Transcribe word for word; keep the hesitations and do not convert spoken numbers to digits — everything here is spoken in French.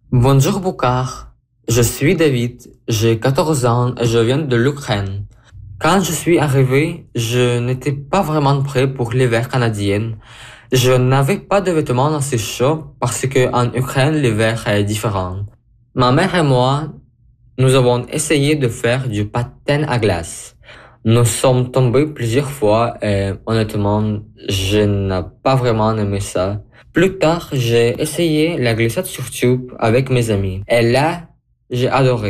Bonjour Boukar, je suis David, j'ai quatorze ans et je viens de l'Ukraine. Quand je suis arrivé, je n'étais pas vraiment prêt pour l'hiver canadien. Je n'avais pas de vêtements assez chauds parce que en Ukraine l'hiver est différent. Ma mère et moi, nous avons essayé de faire du patin à glace. Nous sommes tombés plusieurs fois et honnêtement, je n'ai pas vraiment aimé ça. Plus tard, j'ai essayé la glissade sur tube avec mes amis. Et là, j'ai adoré.